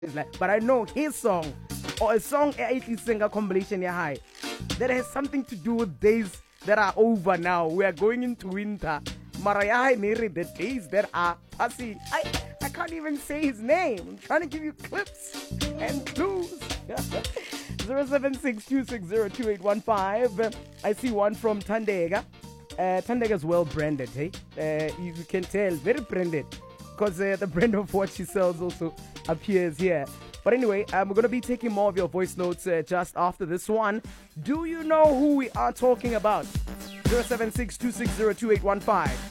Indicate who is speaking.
Speaker 1: But I know his song or a song a singer compilation high that has something to do with days that are over now. We are going into winter. Mariah Neri, the days that are passing. I can't even say his name. I'm trying to give you clips and clues. 0762602815. I see one from Tandega. Tandega is well branded, hey? You can tell, very branded. Because the brand of what she sells also appears here. But anyway, we're going to be taking more of your voice notes just after this one. Do you know who we are talking about? 0762602815.